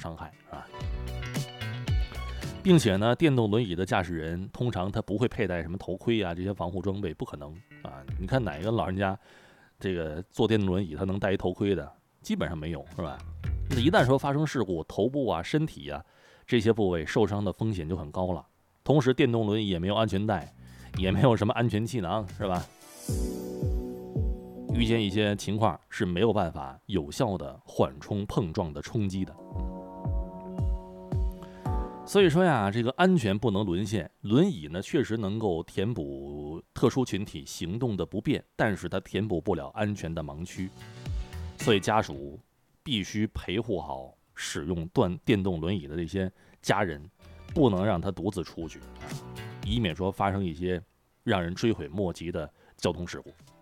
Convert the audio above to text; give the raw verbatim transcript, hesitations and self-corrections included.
伤害，是吧？并且呢，电动轮椅的驾驶人通常他不会佩戴什么头盔啊这些防护装备，不可能啊！你看哪个老人家这个坐电动轮椅他能戴一头盔的？基本上没有，是吧？那一旦说发生事故，头部啊、身体啊这些部位受伤的风险就很高了。同时，电动轮椅也没有安全带，也没有什么安全气囊，是吧？遇见一些情况是没有办法有效的缓冲碰撞的冲击的。所以说呀，这个安全不能沦陷。轮椅呢，确实能够填补特殊群体行动的不便，但是它填补不了安全的盲区。所以家属必须陪护好使用断电动轮椅的这些家人，不能让他独自出去啊，以免说发生一些让人追悔莫及的交通事故。